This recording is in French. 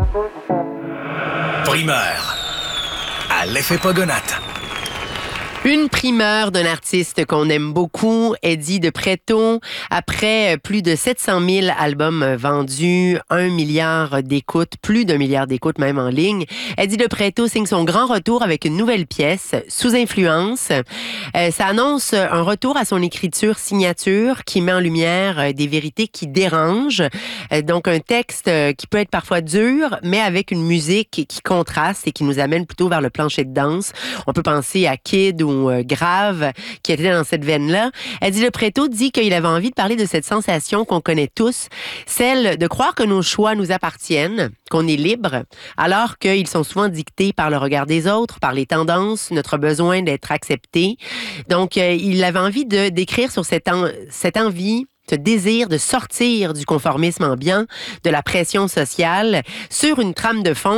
Primeur à l'effet Pogonate. Une primeur d'un artiste qu'on aime beaucoup, Eddie de Pretto. Après plus de 700 000 albums vendus, 1 milliard d'écoutes, plus d'1 milliard d'écoutes même en ligne, Eddie de Pretto signe son grand retour avec une nouvelle pièce, Sous influence. Ça annonce un retour à son écriture signature qui met en lumière des vérités qui dérangent. Donc un texte qui peut être parfois dur, mais avec une musique qui contraste et qui nous amène plutôt vers le plancher de danse. On peut penser à Kid ou Grave, qui était dans cette veine-là. Eddie de Pretto dit qu'il avait envie de parler de cette sensation qu'on connaît tous, celle de croire que nos choix nous appartiennent, qu'on est libre, alors qu'ils sont souvent dictés par le regard des autres, par les tendances, notre besoin d'être accepté. Donc, il avait envie de d'écrire sur cette envie, ce désir de sortir du conformisme ambiant, de la pression sociale, sur une trame de fond